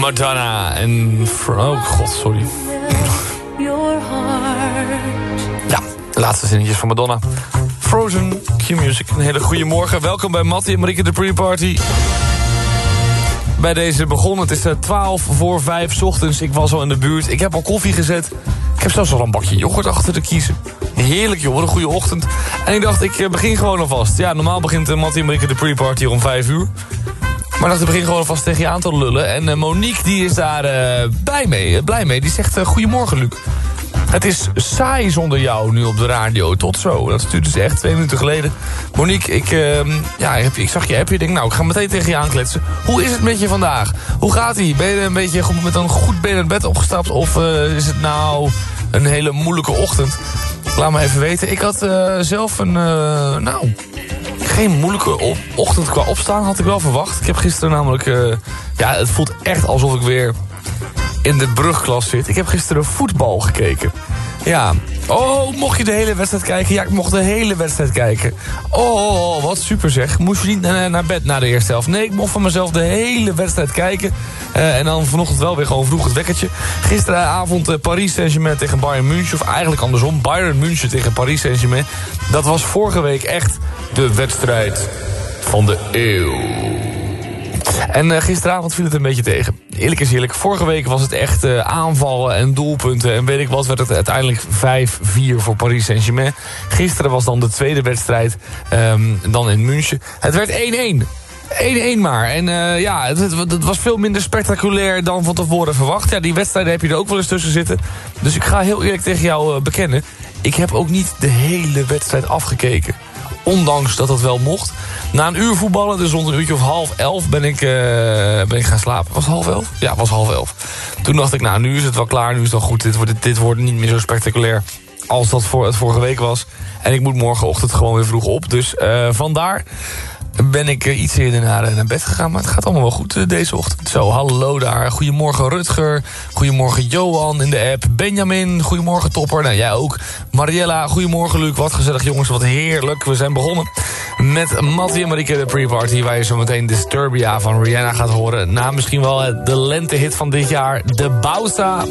Madonna en... Oh god, sorry. Ja, de laatste zinnetjes van Madonna. Frozen, Q-Music. Een hele goede morgen. Welkom bij Mattie en Marieke de Pre-Party. Bij deze begon. Het is 5:12 ochtends. Ik was al in de buurt. Ik heb al koffie gezet. Ik heb zelfs al een bakje yoghurt achter te kiezen. Heerlijk joh, wat een goede ochtend. En ik dacht, ik begin gewoon alvast. Ja, normaal begint Mattie en Marieke de Pre-Party om 5 uur. Maar dacht, ik begin gewoon alvast tegen je aan te lullen. En Monique die is daar blij mee. Die zegt, goedemorgen Luc. Het is saai zonder jou nu op de radio. Tot zo. Dat stuurde ze echt 2 minuten geleden. Monique, ik zag je appje. Ik denk, nou, ik ga meteen tegen je aankletsen. Hoe is het met je vandaag? Hoe gaat ie? Ben je een beetje met een goed been in het bed opgestapt? Of is het nou een hele moeilijke ochtend? Laat me even weten. Ik had zelf geen moeilijke ochtend qua opstaan. Had ik wel verwacht. Ik heb gisteren namelijk... het voelt echt alsof ik weer in de brugklas zit. Ik heb gisteren voetbal gekeken. Ja. Oh, mocht je de hele wedstrijd kijken? Ja, ik mocht de hele wedstrijd kijken. Oh, wat super zeg. Moest je niet naar bed na de eerste helft? Nee, ik mocht van mezelf de hele wedstrijd kijken. En dan vanochtend wel weer gewoon vroeg het wekkertje. Gisteravond Paris Saint-Germain tegen Bayern München. Of eigenlijk andersom, Bayern München tegen Paris Saint-Germain. Dat was vorige week echt de wedstrijd van de eeuw. En gisteravond viel het een beetje tegen. Eerlijk is eerlijk, vorige week was het echt aanvallen en doelpunten. En weet ik wat, werd het uiteindelijk 5-4 voor Paris Saint-Germain. Gisteren was dan de tweede wedstrijd, dan in München. Het werd 1-1. 1-1 maar. En het was veel minder spectaculair dan van tevoren verwacht. Ja, die wedstrijden heb je er ook wel eens tussen zitten. Dus ik ga heel eerlijk tegen jou bekennen. Ik heb ook niet de hele wedstrijd afgekeken. Ondanks dat dat wel mocht. Na een uur voetballen, dus rond een uurtje of 10:30 ben ik gaan slapen. Was het 10:30? Ja, was 10:30. Toen dacht ik, nou, nu is het wel klaar, nu is het wel goed. Dit wordt niet meer zo spectaculair als dat het vorige week was. En ik moet morgenochtend gewoon weer vroeg op. Dus vandaar ben ik iets eerder naar bed gegaan. Maar het gaat allemaal wel goed deze ochtend. Zo, hallo daar. Goedemorgen Rutger. Goedemorgen Johan in de app. Benjamin, goedemorgen Topper. Nou, jij ook. Mariella, goedemorgen Luc. Wat gezellig jongens, wat heerlijk. We zijn begonnen met Mattie en Marieke de Pre-Party, waar je zo meteen Disturbia van Rihanna gaat horen. Na misschien wel de lentehit van dit jaar, De Bausa.